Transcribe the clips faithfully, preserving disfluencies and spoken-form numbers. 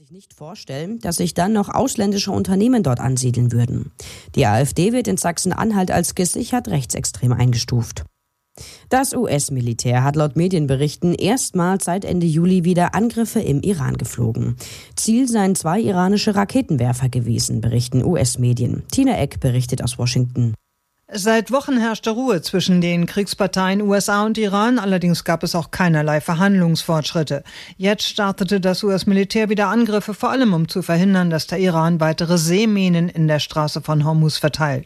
sich nicht vorstellen, dass sich dann noch ausländische Unternehmen dort ansiedeln würden. Die AfD wird in Sachsen-Anhalt als gesichert rechtsextrem eingestuft. Das U S-Militär hat laut Medienberichten erstmals seit Ende Juli wieder Angriffe im Iran geflogen. Ziel seien zwei iranische Raketenwerfer gewesen, berichten U S-Medien. Tina Eck berichtet aus Washington. Seit Wochen herrschte Ruhe zwischen den Kriegsparteien U S A und Iran, allerdings gab es auch keinerlei Verhandlungsfortschritte. Jetzt startete das U S-Militär wieder Angriffe, vor allem um zu verhindern, dass der Iran weitere Seeminen in der Straße von Hormuz verteilt.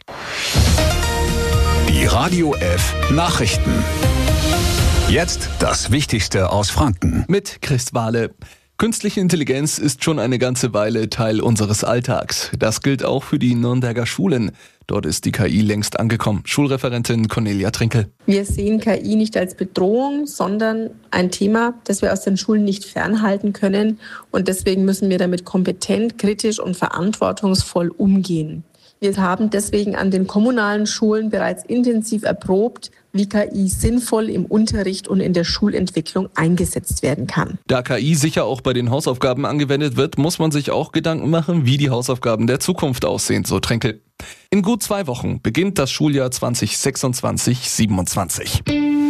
Die Radio F Nachrichten. Jetzt das Wichtigste aus Franken. Mit Chris Wahle. Künstliche Intelligenz ist schon eine ganze Weile Teil unseres Alltags. Das gilt auch für die Nürnberger Schulen. Dort ist die K I längst angekommen. Schulreferentin Cornelia Trinkel. Wir sehen K I nicht als Bedrohung, sondern ein Thema, das wir aus den Schulen nicht fernhalten können. Und deswegen müssen wir damit kompetent, kritisch und verantwortungsvoll umgehen. Wir haben deswegen an den kommunalen Schulen bereits intensiv erprobt, wie K I sinnvoll im Unterricht und in der Schulentwicklung eingesetzt werden kann. Da K I sicher auch bei den Hausaufgaben angewendet wird, muss man sich auch Gedanken machen, wie die Hausaufgaben der Zukunft aussehen, so Trinkel. In gut zwei Wochen beginnt das Schuljahr zwanzig sechsundzwanzig siebenundzwanzig.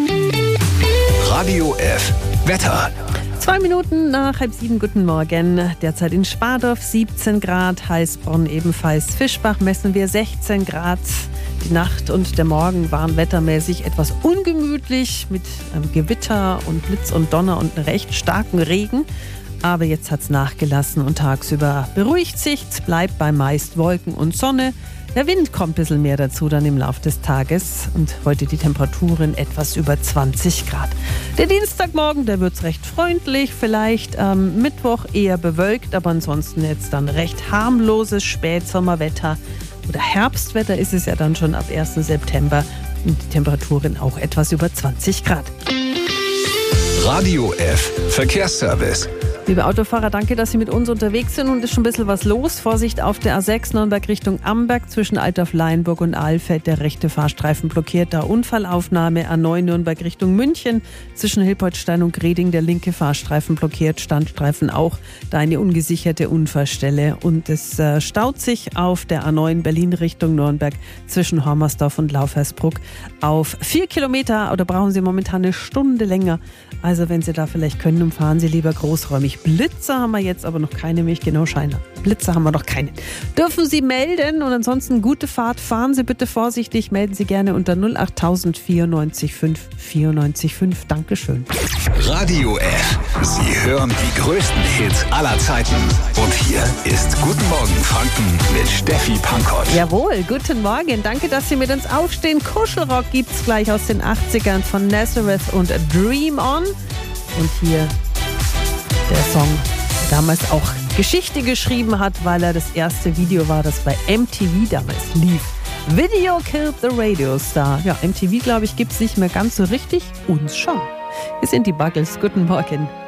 Radio F Wetter. Zwei Minuten nach halb sieben, guten Morgen. Derzeit in Spardorf siebzehn Grad, Heißbronn ebenfalls. Fischbach messen wir sechzehn Grad. Die Nacht und der Morgen waren wettermäßig etwas ungemütlich mit ähm, Gewitter und Blitz und Donner und recht starken Regen. Aber jetzt hat es nachgelassen und tagsüber beruhigt sich. Es bleibt bei meist Wolken und Sonne. Der Wind kommt ein bisschen mehr dazu dann im Laufe des Tages und heute die Temperaturen etwas über zwanzig Grad. Der Dienstagmorgen, der wird recht freundlich, vielleicht am Mittwoch eher bewölkt, aber ansonsten jetzt dann recht harmloses Spätsommerwetter oder Herbstwetter ist es ja dann schon ab ersten September und die Temperaturen auch etwas über zwanzig Grad. Radio F Verkehrsservice. Liebe Autofahrer, danke, dass Sie mit uns unterwegs sind und es ist schon ein bisschen was los. Vorsicht auf der A sechs Nürnberg Richtung Amberg zwischen Altdorf-Laienburg und Ahlfeld. Der rechte Fahrstreifen blockiert, da Unfallaufnahme. A neun Nürnberg Richtung München zwischen Hilpoltstein und Greding. Der linke Fahrstreifen blockiert, Standstreifen auch. Da eine ungesicherte Unfallstelle. Und es äh, staut sich auf der A neun Berlin Richtung Nürnberg zwischen Hormersdorf und Laufhersbruck auf vier Kilometer. Oder brauchen Sie momentan eine Stunde länger. Also wenn Sie da vielleicht können, umfahren Sie lieber großräumig. Blitzer haben wir jetzt aber noch keine, nämlich genau Scheiner. Blitzer haben wir noch keine. Dürfen Sie melden und ansonsten gute Fahrt. Fahren Sie bitte vorsichtig. Melden Sie gerne unter null acht null null neun vier fünf vier neun fünf. Dankeschön. Radio F. Sie hören die größten Hits aller Zeiten. Und hier ist Guten Morgen Franken mit Steffi Pankott. Jawohl, guten Morgen. Danke, dass Sie mit uns aufstehen. Kuschelrock gibt's gleich aus den achtzigern von Nazareth und Dream On. Und hier der Song, der damals auch Geschichte geschrieben hat, weil er das erste Video war, das bei M T V damals lief. Video Killed the Radio Star. Ja, M T V, glaube ich, gibt es nicht mehr ganz so richtig. Uns schon. Wir sind die Buggles. Guten Morgen.